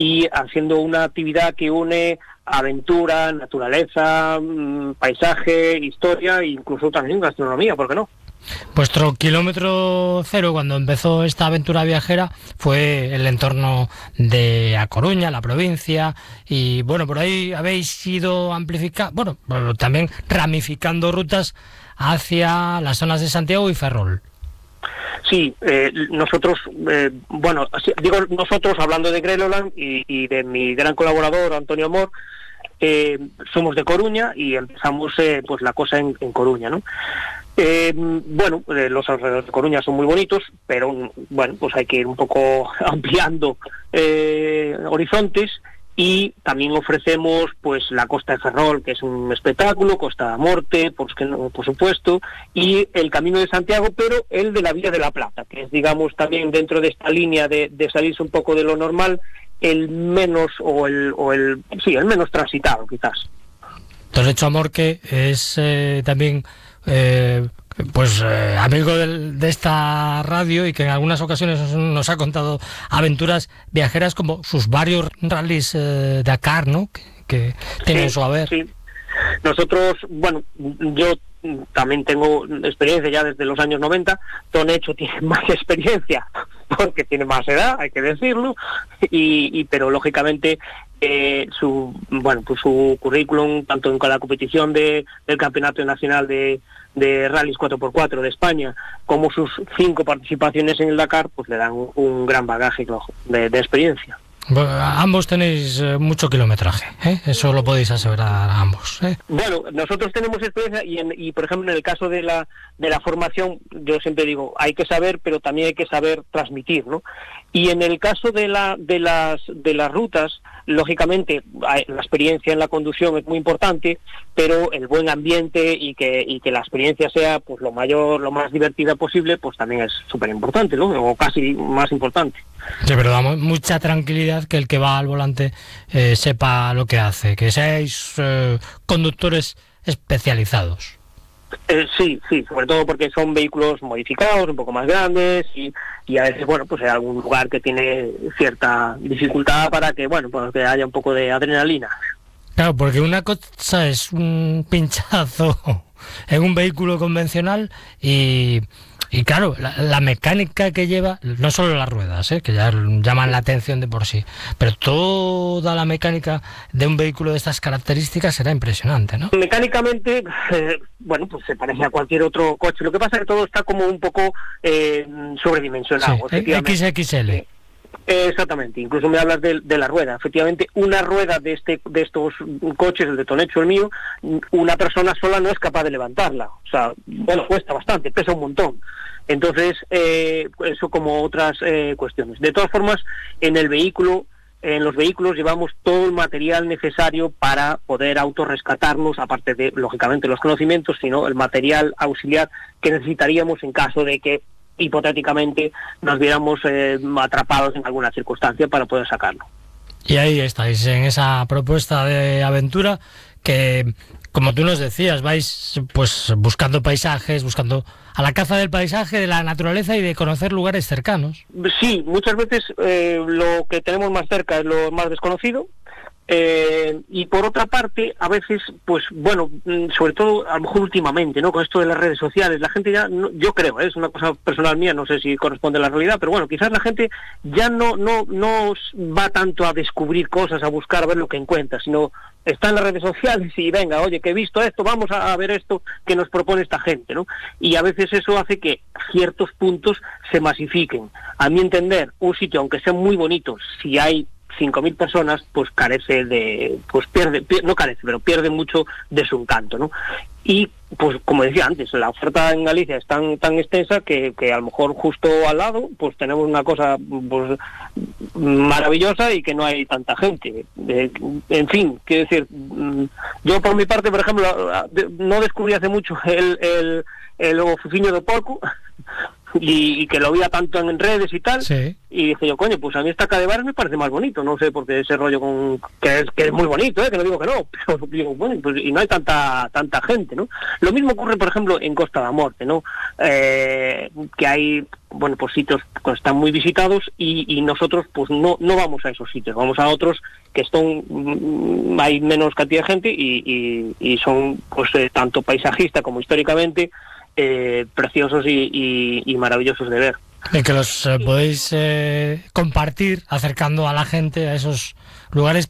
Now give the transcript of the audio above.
y haciendo una actividad que une aventura, naturaleza, paisaje, historia e incluso también gastronomía, ¿por qué no? Vuestro kilómetro cero, cuando empezó esta aventura viajera, fue el entorno de A Coruña, la provincia, y bueno, por ahí habéis ido amplificando, bueno, también ramificando rutas hacia las zonas de Santiago y Ferrol. Sí, nosotros, digo nosotros hablando de Greloland y de mi gran colaborador Antonio Amor, somos de Coruña y empezamos pues la cosa en Coruña, ¿no? Los alrededores de Coruña son muy bonitos, pero bueno, pues hay que ir un poco ampliando horizontes, y también ofrecemos pues la Costa de Ferrol, que es un espectáculo, Costa da Morte, por supuesto, y el Camino de Santiago, pero el de la Vía de la Plata, que es, digamos, también dentro de esta línea de salirse un poco de lo normal, el menos el menos transitado, quizás. Entonces, Hecho Amor, que es también amigo de esta radio, y que en algunas ocasiones nos ha contado aventuras viajeras como sus varios rallies Dakar, ¿no? Que tienen su haber. Sí. Nosotros, bueno, yo también tengo experiencia ya desde los años 90. Tonecho tiene más experiencia porque tiene más edad, hay que decirlo, pero lógicamente su currículum, tanto en la competición del Campeonato Nacional de Rallys 4x4 de España, como sus 5 participaciones en el Dakar, pues le dan un gran bagaje de experiencia. Ambos tenéis mucho kilometraje, ¿eh? Eso lo podéis asegurar ambos, ¿eh? Bueno, nosotros tenemos experiencia y por ejemplo en el caso de la formación, yo siempre digo, hay que saber, pero también hay que saber transmitir, ¿no? Y en el caso de las rutas, lógicamente la experiencia en la conducción es muy importante, pero el buen ambiente y que la experiencia sea pues lo más divertida posible, pues también es súper importante, ¿no? O casi más importante. Sí, pero damos mucha tranquilidad que el que va al volante sepa lo que hace, que seáis conductores especializados. Sí, sobre todo porque son vehículos modificados, un poco más grandes, y a veces, bueno, pues hay algún lugar que tiene cierta dificultad para que, bueno, pues que haya un poco de adrenalina. Claro, porque una cosa es un pinchazo en un vehículo convencional y claro, la mecánica que lleva, no solo las ruedas, que ya llaman la atención de por sí, pero toda la mecánica de un vehículo de estas características será impresionante, ¿no? Mecánicamente, pues se parece a cualquier otro coche. Lo que pasa es que todo está como un poco sobredimensionado. Sí, XXL. Exactamente, incluso me hablas de la rueda. Efectivamente, una rueda de estos coches, el de Tonecho, el mío, una persona sola no es capaz de levantarla. O sea, bueno, cuesta bastante, pesa un montón. Entonces, eso como otras cuestiones. De todas formas, en los vehículos llevamos todo el material necesario para poder autorrescatarnos, aparte de, lógicamente, los conocimientos, sino el material auxiliar que necesitaríamos en caso de que hipotéticamente nos viéramos atrapados en alguna circunstancia para poder sacarlo. Y ahí estáis, en esa propuesta de aventura que, como tú nos decías, vais pues buscando paisajes, buscando a la caza del paisaje, de la naturaleza y de conocer lugares cercanos. Sí, muchas veces lo que tenemos más cerca es lo más desconocido. Y por otra parte, a veces, pues bueno, sobre todo a lo mejor últimamente, ¿no? Con esto de las redes sociales, la gente ya, yo creo, es una cosa personal mía, no sé si corresponde a la realidad, pero bueno, quizás la gente ya no va tanto a descubrir cosas, a buscar, a ver lo que encuentra, sino está en las redes sociales y venga, oye, que he visto esto, vamos a ver esto que nos propone esta gente, ¿no? Y a veces eso hace que ciertos puntos se masifiquen. A mi entender, un sitio, aunque sea muy bonito, si hay 5.000 personas, pues pierde mucho de su encanto, ¿no? Y pues como decía antes, la oferta en Galicia es tan extensa que a lo mejor justo al lado pues tenemos una cosa pues maravillosa y que no hay tanta gente. En fin, quiero decir, yo por mi parte, por ejemplo, no descubrí hace mucho el oficiño de porco, y que lo veía tanto en redes y tal, Sí. y dije yo, coño, pues a mí esta Cadebares me parece más bonito, no sé, porque ese rollo que es muy bonito, que no digo que no, pero digo, bueno, pues, y no hay tanta gente, ¿no? Lo mismo ocurre, por ejemplo, en Costa da Morte, ¿no? Que hay, bueno, pues sitios que están muy visitados y nosotros pues no vamos a esos sitios, vamos a otros que hay menos cantidad de gente y son pues tanto paisajista como históricamente preciosos y maravillosos de ver. Y que los podéis compartir acercando a la gente a esos lugares